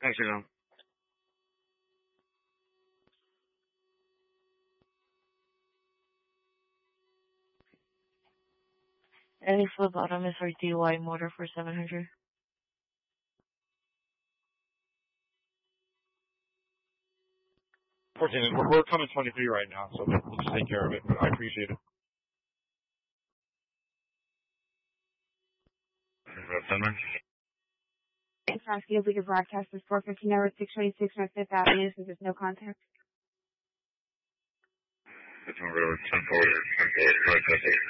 Thanks, you know. Any full bottom is for DY motor for 700. 14, we're coming 23 right now, so we'll just take care of it. I appreciate it. It's asking if we could broadcast this 415 over 626 North 5th Avenue since there's no contact. It's over 10 broadcast it.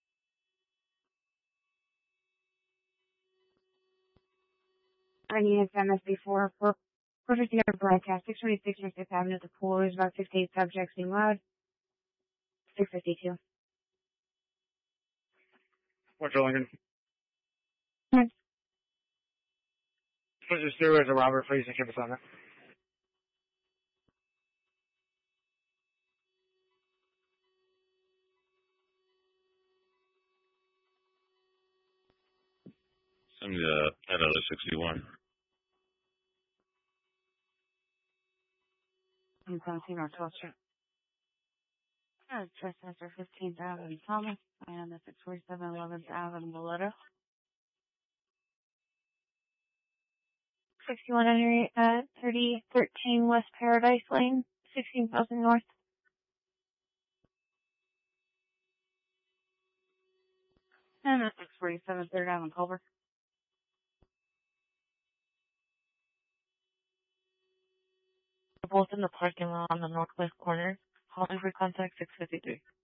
I need it's MSB4 for 415 over broadcast 626 North 5th Avenue. The pool is about 68 subjects being loud. 652. What's your Lincoln? Yes. Put your stereo as a Robert, please, and keep us on that. Send me the head out of 61. I'm crossing our 12th Street. Trespasser 15th Avenue, Thomas, and the 647 11th Avenue, Mileto. 61 Henry at 3013 West Paradise Lane, 16,000 North. And the 647 3rd Avenue, Culver. They're both in the parking lot on the northwest corner. Calling for contact 653.